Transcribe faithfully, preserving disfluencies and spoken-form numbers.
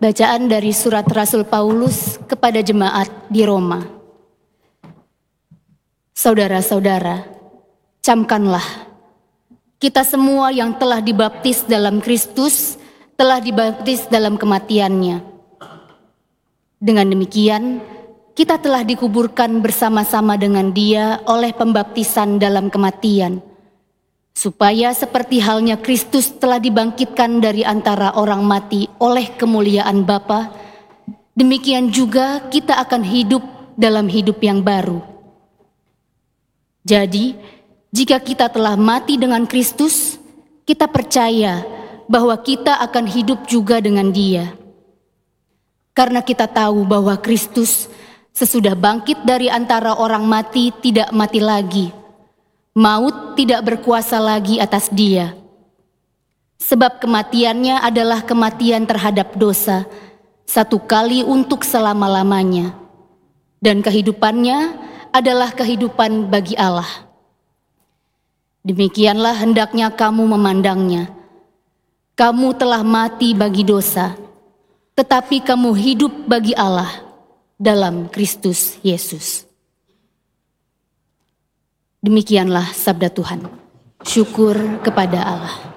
Bacaan dari surat Rasul Paulus kepada jemaat di Roma. Saudara-saudara, camkanlah, kita semua yang telah dibaptis dalam Kristus telah dibaptis dalam kematiannya. Dengan demikian, kita telah dikuburkan bersama-sama dengan Dia oleh pembaptisan dalam kematian, supaya seperti halnya Kristus telah dibangkitkan dari antara orang mati oleh kemuliaan Bapa, demikian juga kita akan hidup dalam hidup yang baru. Jadi, jika kita telah mati dengan Kristus, kita percaya bahwa kita akan hidup juga dengan Dia. Karena kita tahu bahwa Kristus sesudah bangkit dari antara orang mati tidak mati lagi. Maut tidak berkuasa lagi atas Dia. Sebab kematiannya adalah kematian terhadap dosa, satu kali untuk selama-lamanya. Dan kehidupannya adalah kehidupan bagi Allah. Demikianlah hendaknya kamu memandangnya. Kamu telah mati bagi dosa, tetapi kamu hidup bagi Allah dalam Kristus Yesus. Demikianlah sabda Tuhan. Syukur kepada Allah.